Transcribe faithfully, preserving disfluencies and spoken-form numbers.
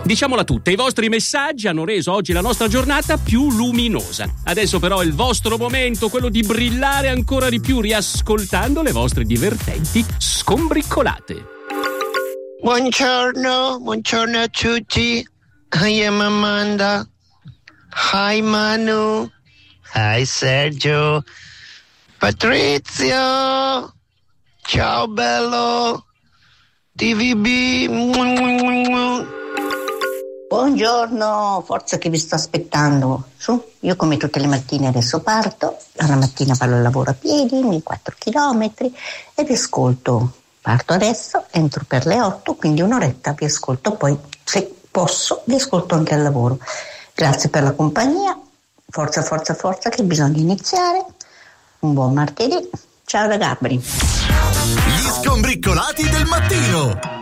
Diciamola tutta, i vostri messaggi hanno reso oggi la nostra giornata più luminosa. Adesso però è il vostro momento, quello di brillare ancora di più riascoltando le vostre divertenti scombriccolate. Buongiorno, buongiorno a tutti. I am Amanda. Hi Manu. Hi Sergio. Patrizio. Ciao bello. T V B. Buongiorno, forza che vi sto aspettando. Su, io come tutte le mattine adesso parto, alla mattina vado al lavoro a piedi, mi quattro chilometri e vi ascolto. Parto adesso, entro per le otto, quindi un'oretta vi ascolto, poi se posso vi ascolto anche al lavoro. Grazie per la compagnia, forza, forza, forza che bisogna iniziare. Un buon martedì, ciao da Gabri. Gli scombriccolati del mattino.